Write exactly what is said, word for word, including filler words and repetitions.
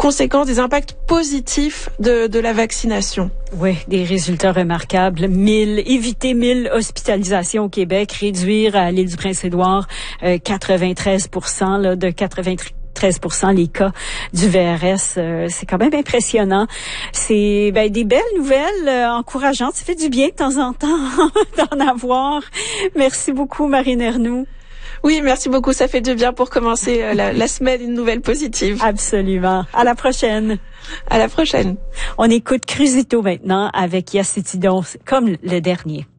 conséquences, des impacts positifs de, de la vaccination. Oui, des résultats remarquables. mille, éviter mille hospitalisations au Québec, réduire à l'île du Prince-Édouard euh, quatre-vingt-treize pour cent là, de quatre-vingt-treize pour cent les cas du V R S. Euh, c'est quand même impressionnant. C'est ben, des belles nouvelles euh, encourageantes. Ça fait du bien de temps en temps d'en avoir. Merci beaucoup, Marine Ernoult. Oui, merci beaucoup. Ça fait du bien pour commencer euh, la, la semaine, une nouvelle positive. Absolument. À la prochaine. À la prochaine. On écoute Cruzito maintenant avec Yacitidon, comme le dernier.